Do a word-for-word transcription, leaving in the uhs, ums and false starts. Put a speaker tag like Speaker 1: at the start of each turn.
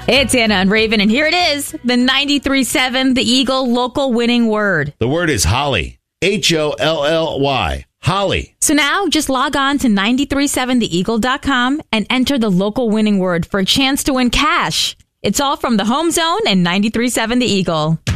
Speaker 1: It's Anna and Raven, and here it is, the ninety-three point seven The Eagle local winning word.
Speaker 2: The word is holly. H O L L Y. Holly.
Speaker 1: So now just log on to nine three seven the eagle dot com and enter the local winning word for a chance to win cash. It's all from the Home Zone and ninety-three point seven The Eagle.